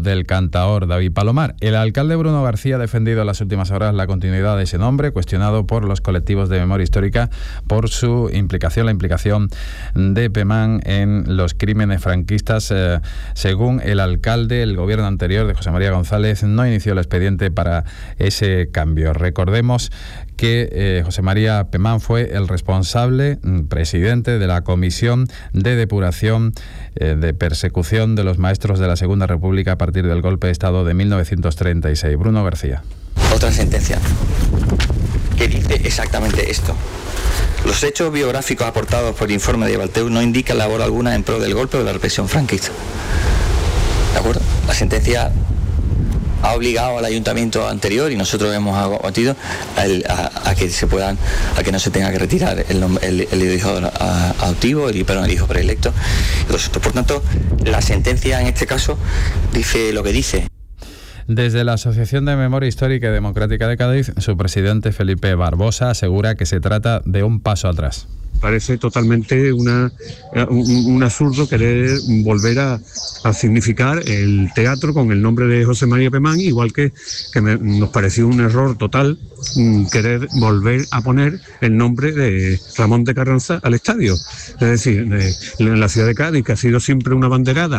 del cantaor David Palomar. El alcalde Bruno García ha defendido en las últimas horas la continuidad de ese nombre, cuestionado por los colectivos de memoria histórica por su implicación, la implicación de Pemán en los crímenes franquistas. Según el alcalde, el gobierno anterior de José María González no inició el expediente para ese cambio. Recordemos que José María Pemán fue el responsable, presidente de la Comisión de Depuración de Persecución de los Maestros de la Segunda República a partir del golpe de Estado de 1936. Bruno García. Otra sentencia que dice exactamente esto. Los hechos biográficos aportados por el informe de Balteu no indican labor alguna en pro del golpe o de la represión franquista. ¿De acuerdo? La sentencia ha obligado al ayuntamiento anterior, y nosotros hemos abatido a que no se tenga que retirar el hijo adoptivo, el hijo preelecto. Entonces, por tanto, la sentencia en este caso dice lo que dice. Desde la Asociación de Memoria Histórica y Democrática de Cádiz, su presidente Felipe Barbosa asegura que se trata de un paso atrás. Parece totalmente un absurdo querer volver a significar el teatro con el nombre de José María Pemán, igual que nos pareció un error total querer volver a poner el nombre de Ramón de Carranza al estadio. Es decir, en la ciudad de Cádiz, que ha sido siempre una banderada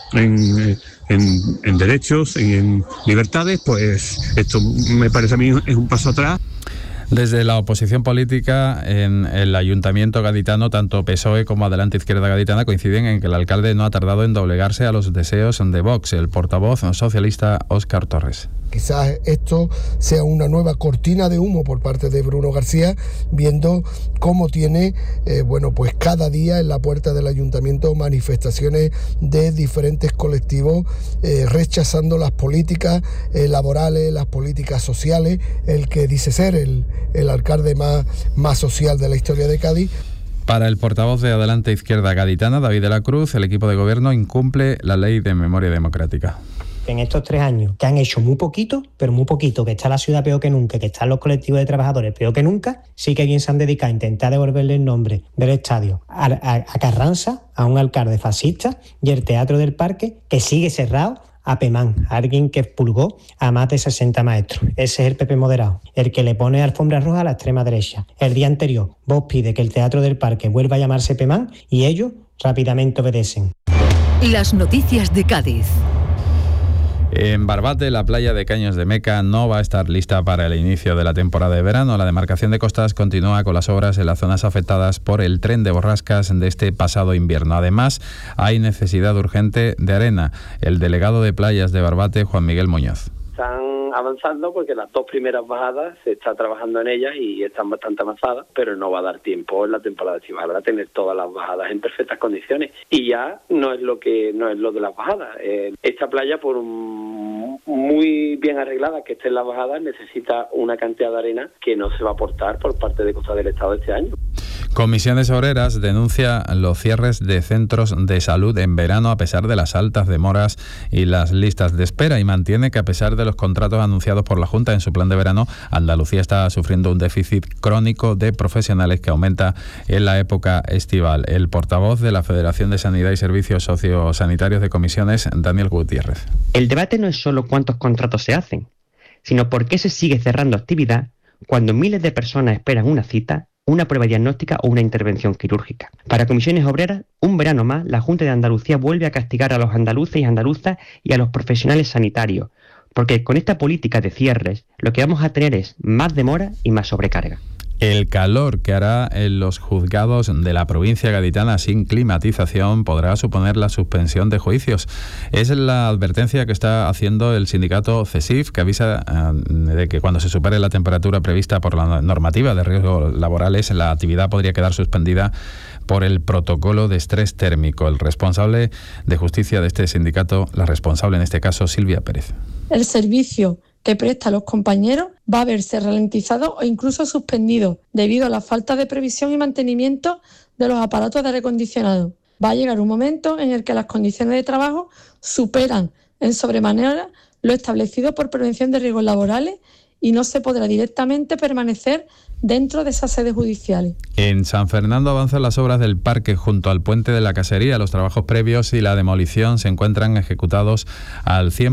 en derechos y en libertades, pues esto me parece a mí es un paso atrás. Desde la oposición política en el Ayuntamiento gaditano, tanto PSOE como Adelante Izquierda Gaditana coinciden en que el alcalde no ha tardado en doblegarse a los deseos de Vox. El portavoz socialista Óscar Torres. Quizás esto sea una nueva cortina de humo por parte de Bruno García, viendo cómo tiene, pues cada día en la puerta del ayuntamiento manifestaciones de diferentes colectivos rechazando las políticas laborales, las políticas sociales, el que dice ser el alcalde más social de la historia de Cádiz. Para el portavoz de Adelante Izquierda Gaditana, David de la Cruz, el equipo de gobierno incumple la ley de memoria democrática. En estos 3 años, que han hecho muy poquito, pero muy poquito, que está la ciudad peor que nunca, que están los colectivos de trabajadores peor que nunca, sí que quien se han dedicado a intentar devolverle el nombre del estadio a Carranza, a un alcalde fascista, y el Teatro del Parque, que sigue cerrado, a Pemán, a alguien que expulgó a más de 60 maestros. Ese es el PP moderado, el que le pone alfombra roja a la extrema derecha. El día anterior, Vox pide que el Teatro del Parque vuelva a llamarse Pemán y ellos rápidamente obedecen. Las noticias de Cádiz. En Barbate, la playa de Caños de Meca no va a estar lista para el inicio de la temporada de verano. La demarcación de costas continúa con las obras en las zonas afectadas por el tren de borrascas de este pasado invierno. Además, hay necesidad urgente de arena. El delegado de playas de Barbate, Juan Miguel Muñoz. Están avanzando porque las 2 primeras bajadas se está trabajando en ellas y están bastante avanzadas, pero no va a dar tiempo en la temporada estival a tener todas las bajadas en perfectas condiciones, y ya no es lo de las bajadas. Esta playa, por muy bien arreglada que esté en las bajadas, necesita una cantidad de arena que no se va a aportar por parte de Costas del Estado este año. Comisiones Obreras denuncia los cierres de centros de salud en verano a pesar de las altas demoras y las listas de espera, y mantiene que a pesar de los contratos anunciados por la Junta en su plan de verano, Andalucía está sufriendo un déficit crónico de profesionales que aumenta en la época estival. El portavoz de la Federación de Sanidad y Servicios Sociosanitarios de Comisiones, Daniel Gutiérrez. El debate no es solo cuántos contratos se hacen, sino por qué se sigue cerrando actividad cuando miles de personas esperan una cita, una prueba diagnóstica o una intervención quirúrgica. Para Comisiones Obreras, un verano más, la Junta de Andalucía vuelve a castigar a los andaluces y andaluzas y a los profesionales sanitarios, porque con esta política de cierres lo que vamos a tener es más demora y más sobrecarga. El calor que hará en los juzgados de la provincia gaditana sin climatización podrá suponer la suspensión de juicios. Es la advertencia que está haciendo el sindicato CESIF, que avisa de que cuando se supere la temperatura prevista por la normativa de riesgos laborales, la actividad podría quedar suspendida por el protocolo de estrés térmico. El responsable de justicia de este sindicato, la responsable en este caso, Silvia Pérez. El servicio que presta a los compañeros va a verse ralentizado o incluso suspendido debido a la falta de previsión y mantenimiento de los aparatos de aire acondicionado. Va a llegar un momento en el que las condiciones de trabajo superan en sobremanera lo establecido por prevención de riesgos laborales y no se podrá directamente permanecer dentro de esas sedes judiciales. En San Fernando avanzan las obras del parque junto al puente de la Casería. Los trabajos previos y la demolición se encuentran ejecutados al 100%.